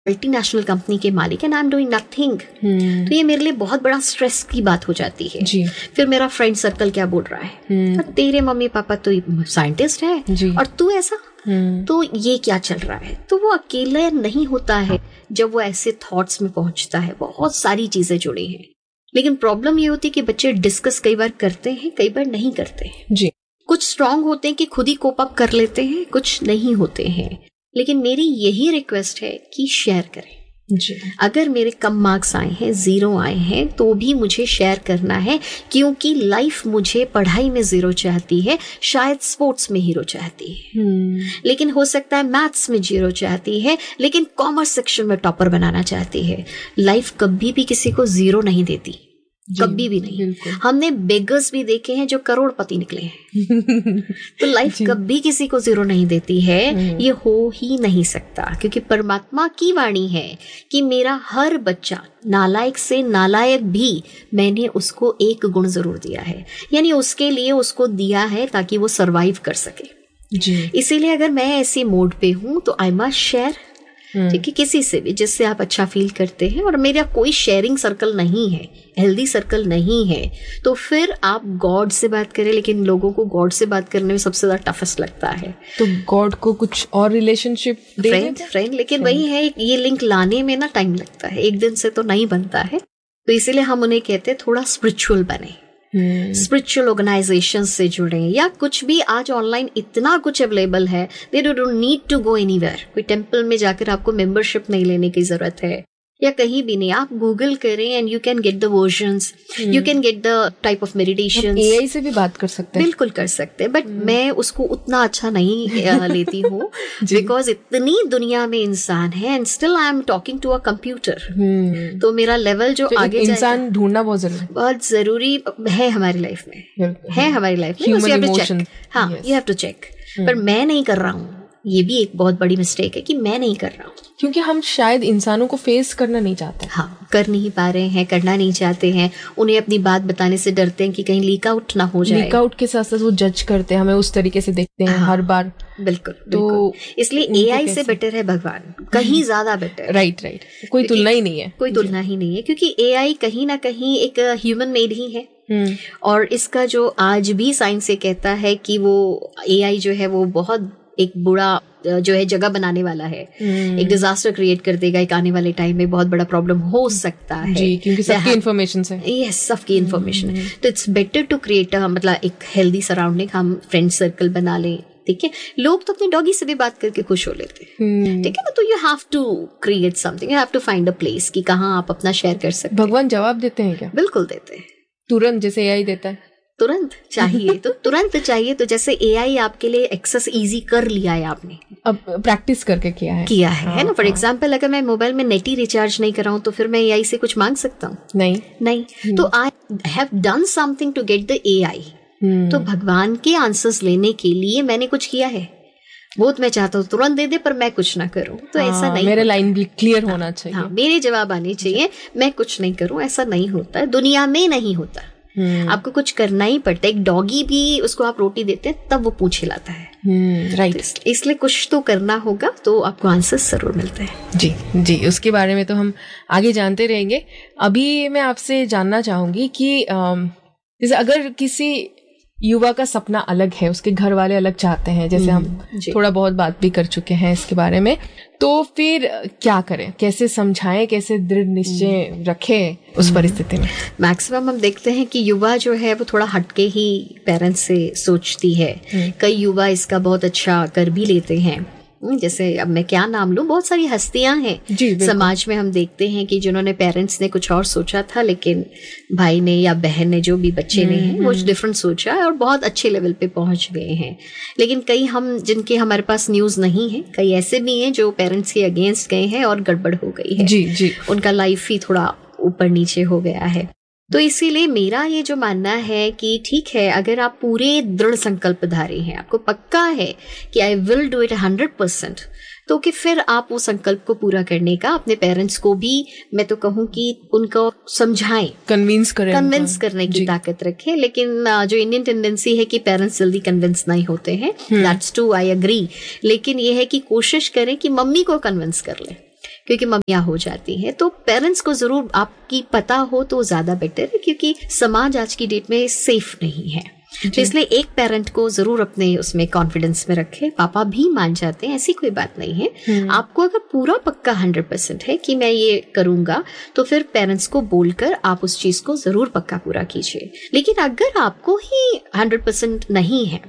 Multinational company के मालिक and I am doing nothing. तो ये मेरे लिए बहुत बड़ा स्ट्रेस की बात हो जाती है जी। फिर मेरा फ्रेंड सर्कल क्या बोल रहा है, तेरे मम्मी पापा तो साइंटिस्ट है और तू ऐसा, तो ये क्या चल रहा है। तो वो अकेला नहीं होता है जब वो ऐसे थॉट्स में पहुंचता है, बहुत सारी चीजें जुड़ी हैं। लेकिन प्रॉब्लम ये होती है कि बच्चे डिस्कस कई बार करते हैं, कई बार नहीं करते हैं जी। कुछ स्ट्रांग होते हैं कि खुद ही कोप अप कर लेते हैं, कुछ नहीं होते हैं। लेकिन मेरी यही रिक्वेस्ट है कि शेयर करें जी। अगर मेरे कम मार्क्स आए हैं, 0 आए हैं, तो भी मुझे शेयर करना है, क्योंकि लाइफ मुझे पढ़ाई में 0 चाहती है, शायद स्पोर्ट्स में हीरो चाहती है, लेकिन हो सकता है मैथ्स में 0 चाहती है, लेकिन कॉमर्स सेक्शन में टॉपर बनाना चाहती है। लाइफ कभी भी किसी को 0 नहीं देती, कभी भी नहीं। हमने बेगर्स भी देखे हैं जो करोड़पति निकले हैं। तो लाइफ कभी किसी को 0 नहीं देती है, ये हो ही नहीं सकता, क्योंकि परमात्मा की वाणी है कि मेरा हर बच्चा, नालायक से नालायक भी, मैंने उसको एक गुण जरूर दिया है, यानी उसके लिए उसको दिया है ताकि वो सरवाइव कर सके जी। इसीलिए अगर मैं ऐसी मोड पे हूं तो आई मस्ट शेयर, ठीक है, किसी से भी जिससे आप अच्छा फील करते हैं। और मेरा कोई शेयरिंग सर्कल नहीं है, हेल्दी सर्कल नहीं है, तो फिर आप गॉड से बात करें। लेकिन लोगों को गॉड से बात करने में सबसे ज्यादा टफेस्ट लगता है, तो गॉड को कुछ और रिलेशनशिप, फ्रेंड लेकिन वही है, ये लिंक लाने में ना टाइम लगता है, एक दिन से तो नहीं बनता है। तो इसीलिए हम उन्हें कहते हैं थोड़ा स्पिरिचुअल बने, स्पिरिचुअल ऑर्गेनाइजेशन से जुड़े, या कुछ भी आज ऑनलाइन इतना कुछ अवेलेबल है, they don't need to go anywhere. कोई टेंपल में जाकर आपको मेंबरशिप नहीं लेने की जरूरत है, या कहीं भी नहीं, आप गूगल करें and you can get the versions, you can get the type of meditation. AI से भी बात कर सकते हैं, बिल्कुल कर सकते हैं, बट मैं उसको उतना अच्छा नहीं लेती हूँ, बिकॉज इतनी दुनिया में इंसान है and still I am talking to a computer. तो मेरा लेवल जो आगे इंसान ढूंढना बहुत जरूरी है हमारी लाइफ में, है हमारी लाइफ में। हाँ, यू हैव टू चेक, पर मैं नहीं कर रहा हूँ। ये भी एक बहुत बड़ी मिस्टेक है कि मैं नहीं कर रहा हूँ, क्योंकि हम शायद इंसानों को फेस करना नहीं चाहते। हाँ, कर नहीं पा रहे हैं, करना नहीं चाहते हैं, उन्हें अपनी बात बताने से डरते हैं कि कहीं लीक आउट ना हो जाए। लीक आउट के साथ साथ वो जज करते हैं, हमें उस तरीके से देखते हैं हर बार। बिल्कुल, तो इसलिए एआई से बेटर है भगवान, कहीं ज्यादा बेटर। राइट, कोई तुलना ही नहीं है, कोई तुलना ही नहीं है, क्योंकि एआई कहीं ना कहीं एक ह्यूमन मेड ही है। और इसका जो आज भी साइंस ये कहता है कि वो एआई जो है वो बहुत एक बुरा जो है जगह बनाने वाला है, एक डिजास्टर क्रिएट कर देगा एक आने वाले टाइम में, बहुत बड़ा प्रॉब्लम हो सकता है जी, क्योंकि सबकी इन्फॉर्मेशन है। यस, सबकी इन्फॉर्मेशन है। तो इट्स बेटर टू क्रिएट मतलब एक हेल्दी सराउंडिंग, हम फ्रेंड सर्कल बना लें, ठीक है। लोग तो अपनी डॉगी से भी बात करके खुश हो लेते हैं, ठीक है ना। तो you have to create something, you have to find a place कि कहाँ आप अपना शेयर कर सकते हैं। भगवान जवाब देते हैं क्या? बिल्कुल देते हैं, तुरंत, जैसे एआई देता है। तुरंत चाहिए तो तुरंत चाहिए, तो जैसे एआई आपके लिए एक्सेस इजी कर लिया है, आपने अब प्रैक्टिस करके किया है ना। फॉर एग्जांपल, अगर मैं मोबाइल में नेट ही रिचार्ज नहीं कर रहा हूँ तो फिर मैं एआई से कुछ मांग सकता हूँ? नहीं। तो I have done something to get the AI. तो भगवान के आंसर्स लेने के लिए मैंने कुछ किया है, बहुत मैं चाहता हूँ तुरंत दे दे, पर मैं कुछ ना करूँ, तो ऐसा नहीं। मेरे लाइन भी क्लियर होना चाहिए। हाँ, मेरे जवाब आने चाहिए, मैं कुछ नहीं करूँ, ऐसा नहीं होता है, दुनिया में नहीं होता। आपको कुछ करना ही पड़ता है। एक डॉगी भी, उसको आप रोटी देते हैं तब वो पूंछ हिलाता है, राइट। इसलिए कुछ तो करना होगा, तो आपको आंसर्स जरूर मिलते हैं। जी, उसके बारे में तो हम आगे जानते रहेंगे। अभी मैं आपसे जानना चाहूंगी कि जैसे अगर किसी युवा का सपना अलग है, उसके घर वाले अलग चाहते हैं, जैसे हम थोड़ा बहुत बात भी कर चुके हैं इसके बारे में, तो फिर क्या करें, कैसे समझाएं, कैसे दृढ़ निश्चय रखें उस परिस्थिति में? मैक्सिमम हम देखते हैं कि युवा जो है वो थोड़ा हटके ही पेरेंट्स से सोचती है। कई युवा इसका बहुत अच्छा कर भी लेते हैं, जैसे अब मैं क्या नाम लूं, बहुत सारी हस्तियां हैं समाज में, हम देखते हैं कि जिन्होंने पेरेंट्स ने कुछ और सोचा था, लेकिन भाई ने या बहन ने, जो भी बच्चे ने है, वो डिफरेंट सोचा है और बहुत अच्छे लेवल पे पहुंच गए हैं। लेकिन कई हम जिनके हमारे पास न्यूज नहीं है, कई ऐसे भी हैं जो पेरेंट्स के अगेंस्ट गए हैं और गड़बड़ हो गई है। जी। उनका लाइफ ही थोड़ा ऊपर नीचे हो गया है। तो इसीलिए मेरा ये जो मानना है कि ठीक है, अगर आप पूरे दृढ़ संकल्पधारी हैं, आपको पक्का है कि आई विल डू इट 100%, तो कि फिर आप वो संकल्प को पूरा करने का अपने पेरेंट्स को भी, मैं तो कहूँ कि उनको समझाएं, कन्विंस करने की ताकत रखें। लेकिन जो इंडियन टेंडेंसी है कि पेरेंट्स जल्दी कन्विंस नहीं होते हैं, दैट्स ट्रू, आई एग्री। लेकिन ये है कि कोशिश करें कि मम्मी को कन्विंस कर लें, क्योंकि मम्मियाँ हो जाती हैं। तो पेरेंट्स को जरूर आपकी पता हो तो ज्यादा बेटर है, क्योंकि समाज आज की डेट में सेफ नहीं है। तो इसलिए एक पेरेंट को जरूर अपने उसमें कॉन्फिडेंस में रखे। पापा भी मान जाते हैं, ऐसी कोई बात नहीं है। आपको अगर पूरा पक्का 100% है कि मैं ये करूंगा, तो फिर पेरेंट्स को बोलकर आप उस चीज को जरूर पक्का पूरा कीजिए। लेकिन अगर आपको ही 100% नहीं है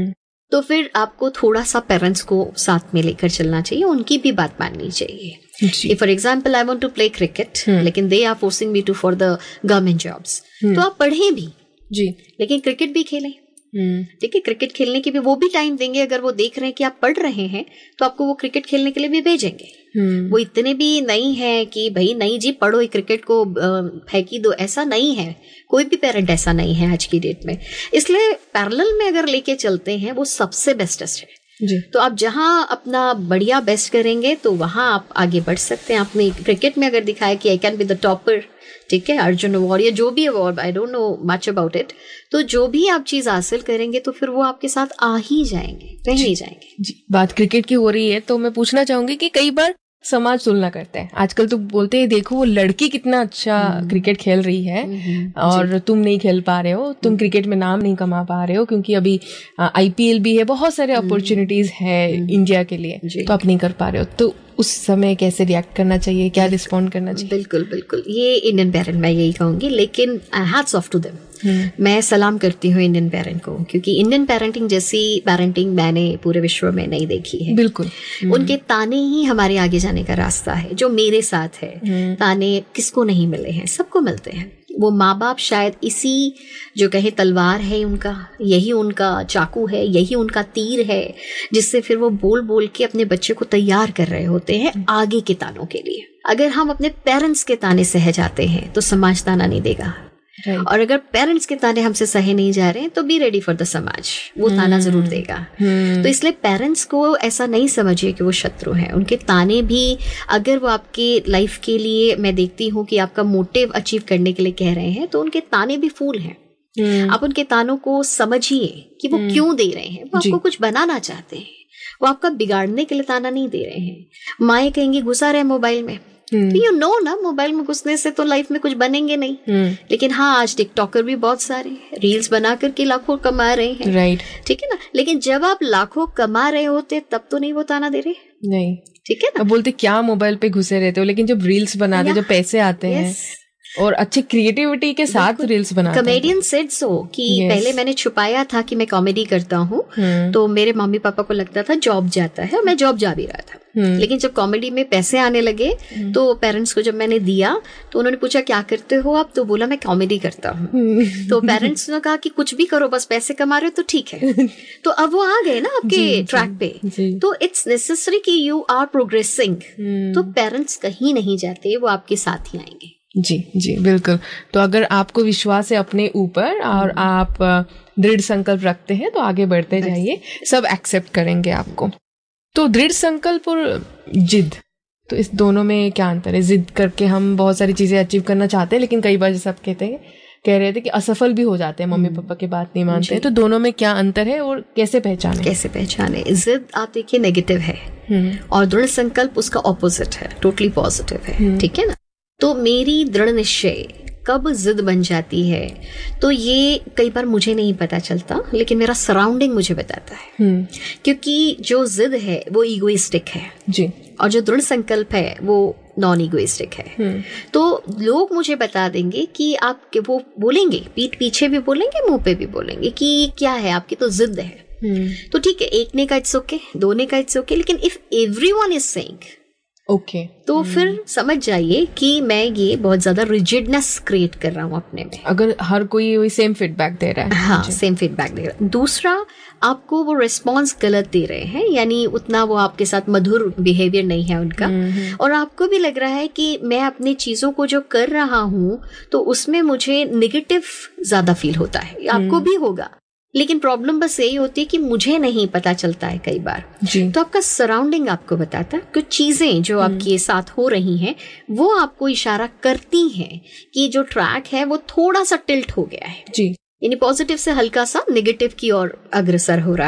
तो फिर आपको थोड़ा सा पेरेंट्स को साथ में लेकर चलना चाहिए, उनकी भी बात माननी चाहिए। For example I want to play cricket, लेकिन they are forcing me to for the government jobs, तो आप पढ़ें भी जी, लेकिन क्रिकेट भी खेलें। ठीक है, क्रिकेट खेलने की भी वो भी टाइम देंगे। अगर वो देख रहे हैं कि आप पढ़ रहे हैं तो आपको वो क्रिकेट खेलने के लिए भी भेजेंगे। वो इतने भी नहीं है कि भाई नहीं जी पढ़ो, क्रिकेट को फेंकी दो, ऐसा नहीं है। कोई भी पेरेंट ऐसा नहीं है आज की डेट में। इसलिए पैरेलल में अगर लेके चलते हैं वो सबसे बेस्टेस्ट है जी। तो आप जहां अपना बढ़िया बेस्ट करेंगे तो वहां आप आगे बढ़ सकते हैं। आपने क्रिकेट में अगर दिखाया कि I can be the topper, ठीक है, अर्जुन अवार्ड या जो भी award, I don't know much about it, तो जो भी आप चीज हासिल करेंगे तो फिर वो आपके साथ आ ही जाएंगे, कहीं नहीं जाएंगे जी। बात क्रिकेट की हो रही है तो मैं पूछना चाहूंगी कि कई बार समाज तुलना करता है आजकल, तो बोलते हैं देखो वो लड़की कितना अच्छा क्रिकेट खेल रही है और तुम नहीं खेल पा रहे हो, तुम क्रिकेट में नाम नहीं कमा पा रहे हो, क्योंकि अभी IPL भी है, बहुत सारे अपॉर्चुनिटीज है इंडिया के लिए, तो आप नहीं कर पा रहे हो। तो उस समय कैसे रिएक्ट करना चाहिए, क्या रिस्पॉन्ड करना चाहिए? बिल्कुल बिल्कुल, ये इंडियन पेरेंट मैं यही कहूंगी, लेकिन हैट्स ऑफ टू देम। मैं सलाम करती हूँ इंडियन पेरेंट को, क्योंकि इंडियन पेरेंटिंग जैसी पेरेंटिंग मैंने पूरे विश्व में नहीं देखी है। बिल्कुल, उनके ताने ही हमारे आगे जाने का रास्ता है। जो मेरे साथ है, ताने किसको नहीं मिले हैं, सबको मिलते हैं। वो माँ बाप शायद इसी जो कहे तलवार है उनका, यही उनका चाकू है, यही उनका तीर है, जिससे फिर वो बोल बोल के अपने बच्चे को तैयार कर रहे होते हैं आगे के तानों के लिए। अगर हम अपने पेरेंट्स के ताने सह जाते हैं तो समाज ताना नहीं देगा, और अगर पेरेंट्स के ताने हमसे सहे नहीं जा रहे हैं तो बी रेडी फॉर द समाज, वो ताना जरूर देगा। तो इसलिए पेरेंट्स को ऐसा नहीं समझिए कि वो शत्रु हैं। उनके ताने भी अगर वो आपके लाइफ के लिए, मैं देखती हूँ कि आपका मोटिव अचीव करने के लिए कह रहे हैं, तो उनके ताने भी फूल हैं। आप उनके तानों को समझिए कि वो क्यों दे रहे हैं। वो आपको कुछ बनाना चाहते हैं, वो आपका बिगाड़ने के लिए ताना नहीं दे रहे हैं। माएँ कहेंगी घुसा रहे मोबाइल में, यू नो ना, मोबाइल में घुसने से तो लाइफ में कुछ बनेंगे नहीं। लेकिन हाँ, आज टिकटॉकर भी बहुत सारे रील्स बना करके लाखों कमा रहे हैं, राइट, ठीक है ना। लेकिन जब आप लाखों कमा रहे होते तब तो नहीं वो ताना दे रहे, नहीं, ठीक है ना। अब बोलते क्या मोबाइल पे घुसे रहते हो, लेकिन जब रील्स बनाते, जब पैसे आते हैं और अच्छी क्रिएटिविटी के साथ रील्स बनाते हैं। कॉमेडियन सेड सो कि पहले मैंने छुपाया था कि मैं कॉमेडी करता हूँ, तो मेरे मम्मी पापा को लगता था जॉब जाता है, और मैं जॉब जा भी रहा था। लेकिन जब कॉमेडी में पैसे आने लगे तो पेरेंट्स को जब मैंने दिया तो उन्होंने पूछा क्या करते हो आप, तो बोला मैं कॉमेडी करता हूँ। तो पेरेंट्स ने कहा कि कुछ भी करो, बस पैसे कमा रहे हो तो ठीक है। तो अब वो आ गए ना आपके ट्रैक पे। तो इट्स नेसेसरी कि यू आर प्रोग्रेसिंग। तो पेरेंट्स कहीं नहीं जाते, वो आपके साथ ही आएंगे। जी जी, बिल्कुल। तो अगर आपको विश्वास है अपने ऊपर और आप दृढ़ संकल्प रखते हैं तो आगे बढ़ते जाइए, सब एक्सेप्ट करेंगे आपको। तो दृढ़ संकल्प और जिद, तो इस दोनों में क्या अंतर है? जिद करके हम बहुत सारी चीजें अचीव करना चाहते हैं, लेकिन कई बार जैसे आप कह रहे थे कि असफल भी हो जाते हैं, मम्मी पापा की बात नहीं मानते हैं। तो दोनों में क्या अंतर है और कैसे पहचाने? जिद आप देखिए नेगेटिव है और दृढ़ संकल्प उसका ऑपोजिट है, टोटली पॉजिटिव है, ठीक है ना। तो मेरी दृढ़ निश्चय कब जिद बन जाती है, तो ये कई बार मुझे नहीं पता चलता, लेकिन मेरा सराउंडिंग मुझे बताता है। क्योंकि जो जिद है वो इगोइस्टिक है जी, और जो दृढ़ संकल्प है वो नॉन इगोइस्टिक है। तो लोग मुझे बता देंगे कि आप, वो बोलेंगे पीठ पीछे भी बोलेंगे, मुंह पे भी बोलेंगे कि क्या है आपकी तो जिद है। तो ठीक है, एक ने का इट्स ओके, दो ने का इट्स ओके, लेकिन if everyone is saying okay, तो फिर समझ जाइए कि मैं ये बहुत ज्यादा रिजिडनेस क्रिएट कर रहा हूँ अपने में, अगर हर कोई वही सेम फीडबैक दे रहा है। हाँ, सेम फीडबैक दे रहा है। दूसरा, आपको वो रिस्पॉन्स गलत दे रहे हैं, यानी उतना वो आपके साथ मधुर बिहेवियर नहीं है उनका, और आपको भी लग रहा है कि मैं अपनी चीजों को जो कर रहा हूँ तो उसमें मुझे निगेटिव ज्यादा फील होता है। आपको भी होगा, लेकिन प्रॉब्लम बस यही होती है कि मुझे नहीं पता चलता है कई बार जी। तो आपका सराउंडिंग आपको बताता है, कुछ चीजें जो आपके साथ हो रही हैं वो आपको इशारा करती हैं कि जो ट्रैक है वो थोड़ा सा टिल्ट हो गया है जी, यानी पॉजिटिव से हल्का सा नेगेटिव की ओर अग्रसर हो रहा है।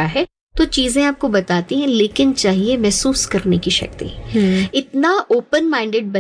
तो चीजें आपको बताती हैं, लेकिन चाहिए महसूस करने की शक्ति। इतना ओपन माइंडेड